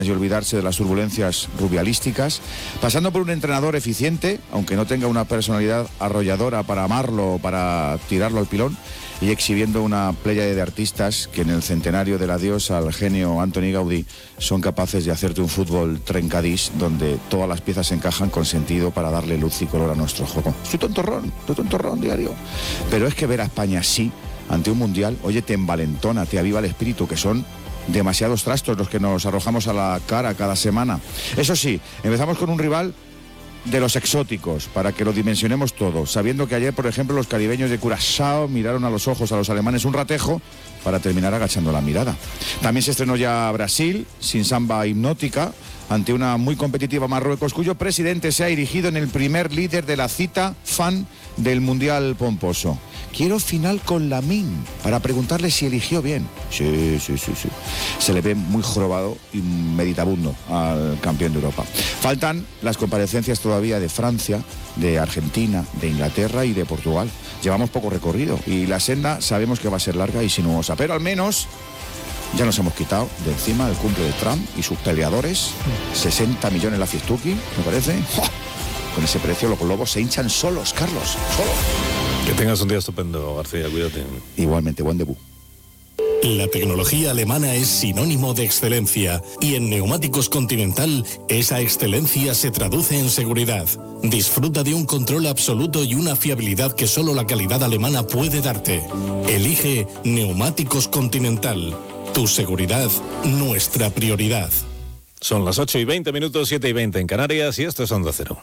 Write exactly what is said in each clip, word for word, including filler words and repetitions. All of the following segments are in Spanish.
y olvidarse de las turbulencias rubialísticas, pasando por un entrenador eficiente, aunque no tenga una personalidad arrolladora para amarlo o para tirarlo al pilón, y exhibiendo una pléyade de artistas que en el centenario del adiós al genio Antoni Gaudí son capaces de hacerte un fútbol trencadís donde todas las piezas encajan con sentido para darle luz y color a nuestro juego. Estoy tontorrón, estoy tontorrón diario. Pero es que ver a España así, ante un mundial, oye, te envalentona, te aviva el espíritu, que son demasiados trastos los que nos arrojamos a la cara cada semana. Eso sí, empezamos con un rival de los exóticos, para que lo dimensionemos todo, sabiendo que ayer, por ejemplo, los caribeños de Curazao miraron a los ojos a los alemanes un ratejo para terminar agachando la mirada. También se estrenó ya Brasil, sin samba hipnótica, ante una muy competitiva Marruecos, cuyo presidente se ha erigido en el primer líder de la cita fan del Mundial Pomposo. Quiero final con Lamine, para preguntarle si eligió bien. Sí, sí, sí, sí. Se le ve muy jorobado y meditabundo al campeón de Europa. Faltan las comparecencias todavía de Francia, de Argentina, de Inglaterra y de Portugal. Llevamos poco recorrido y la senda sabemos que va a ser larga y sinuosa, pero al menos ya nos hemos quitado de encima el cumple de Trump y sus peleadores. sesenta millones la fiestuki, me parece. ¡Oh! Con ese precio los globos se hinchan solos, Carlos, solos. Que tengas un día estupendo, García, cuídate. Igualmente, buen debut. La tecnología alemana es sinónimo de excelencia y en Neumáticos Continental esa excelencia se traduce en seguridad. Disfruta de un control absoluto y una fiabilidad que solo la calidad alemana puede darte. Elige Neumáticos Continental. Tu seguridad, nuestra prioridad. Son las ocho y veinte minutos, siete y veinte en Canarias y esto es Onda Cero.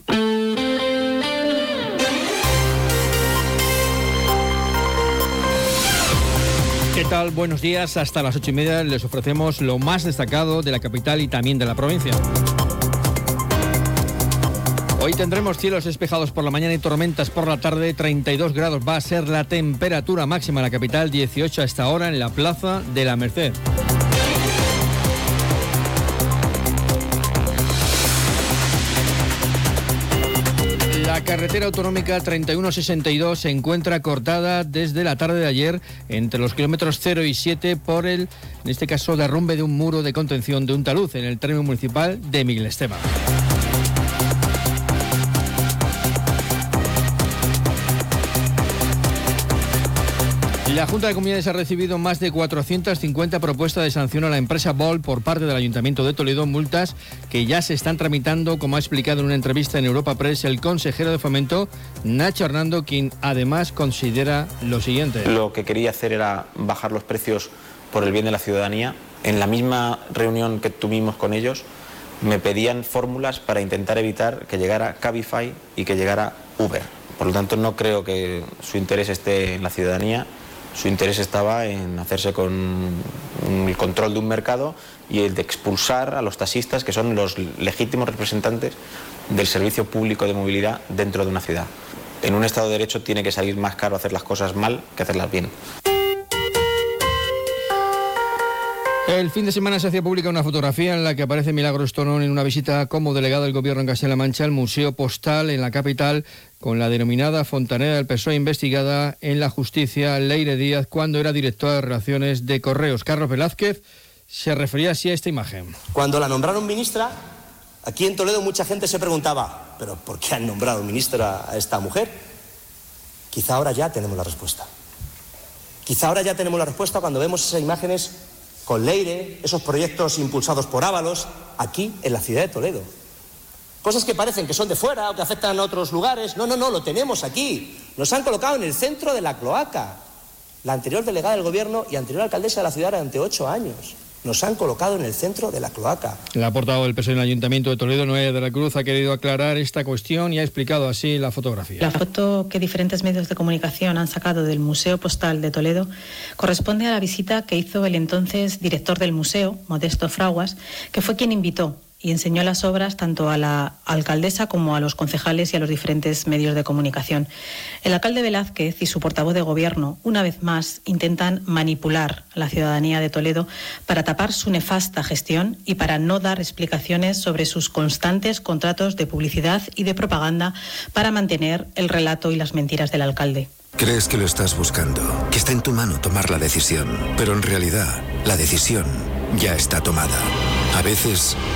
¿Qué tal? Buenos días. Hasta las ocho y media les ofrecemos lo más destacado de la capital y también de la provincia. Hoy tendremos cielos despejados por la mañana y tormentas por la tarde. treinta y dos grados va a ser la temperatura máxima en la capital, dieciocho a esta hora en la Plaza de la Merced. La carretera autonómica treinta y uno sesenta y dos se encuentra cortada desde la tarde de ayer entre los kilómetros cero y siete por el, en este caso, derrumbe de un muro de contención de un talud en el término municipal de Miguel Esteban. La Junta de Comunidades ha recibido más de cuatrocientas cincuenta propuestas de sanción a la empresa Bol por parte del Ayuntamiento de Toledo, multas que ya se están tramitando, como ha explicado en una entrevista en Europa Press el consejero de Fomento, Nacho Hernando, quien además considera lo siguiente. Lo que quería hacer era bajar los precios por el bien de la ciudadanía. En la misma reunión que tuvimos con ellos, me pedían fórmulas para intentar evitar que llegara Cabify y que llegara Uber. Por lo tanto, no creo que su interés esté en la ciudadanía. Su interés estaba en hacerse con el control de un mercado y el de expulsar a los taxistas, que son los legítimos representantes del servicio público de movilidad dentro de una ciudad. En un Estado de Derecho tiene que salir más caro hacer las cosas mal que hacerlas bien. El fin de semana se hacía pública una fotografía en la que aparece Milagros Tonón en una visita como delegado del Gobierno en Castilla-La Mancha al Museo Postal en la capital, con la denominada fontanera del P S O E investigada en la justicia, Leire Díaz, cuando era directora de Relaciones de Correos. Carlos Velázquez se refería así a esta imagen. Cuando la nombraron ministra, aquí en Toledo mucha gente se preguntaba, ¿pero por qué han nombrado ministra a esta mujer? Quizá ahora ya tenemos la respuesta. Quizá ahora ya tenemos la respuesta cuando vemos esas imágenes con Leire, esos proyectos impulsados por Ábalos, aquí en la ciudad de Toledo. Cosas que parecen que son de fuera o que afectan a otros lugares. No, no, no, lo tenemos aquí. Nos han colocado en el centro de la cloaca. La anterior delegada del Gobierno y anterior alcaldesa de la ciudad durante ocho años. Nos han colocado en el centro de la cloaca. La portavoz del P S O E en el Ayuntamiento de Toledo, Noelia de la Cruz, ha querido aclarar esta cuestión y ha explicado así la fotografía. La foto que diferentes medios de comunicación han sacado del Museo Postal de Toledo corresponde a la visita que hizo el entonces director del museo, Modesto Fraguas, que fue quien invitó y enseñó las obras tanto a la alcaldesa como a los concejales y a los diferentes medios de comunicación. El alcalde Velázquez y su portavoz de Gobierno, una vez más, intentan manipular a la ciudadanía de Toledo para tapar su nefasta gestión y para no dar explicaciones sobre sus constantes contratos de publicidad y de propaganda para mantener el relato y las mentiras del alcalde. Crees que lo estás buscando, que está en tu mano tomar la decisión, pero en realidad la decisión ya está tomada. A veces